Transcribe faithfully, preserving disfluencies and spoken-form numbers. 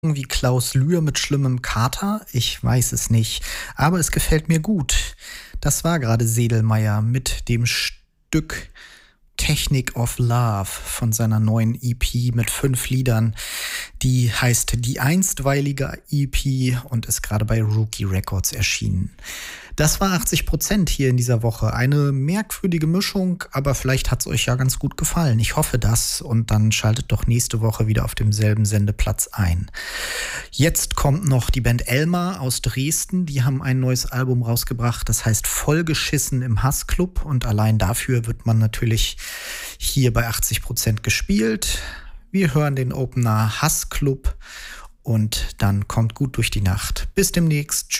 Wie Klaus Lühr mit schlimmem Kater? Ich weiß es nicht, aber es gefällt mir gut. Das war gerade Sedlmayr mit dem Stück Technic of Love von seiner neuen E P mit fünf Liedern. Die heißt Die einstweilige E P und ist gerade bei Rookie Records erschienen. Das war achtzig Prozent hier in dieser Woche. Eine merkwürdige Mischung, aber vielleicht hat es euch ja ganz gut gefallen. Ich hoffe das und dann schaltet doch nächste Woche wieder auf demselben Sendeplatz ein. Jetzt kommt noch die Band Elmar aus Dresden. Die haben ein neues Album rausgebracht, das heißt Vollgeschissen im Hassclub und allein dafür wird man natürlich hier bei achtzig Prozent gespielt. Wir hören den Opener Hassclub und dann kommt gut durch die Nacht. Bis demnächst. Tschüss.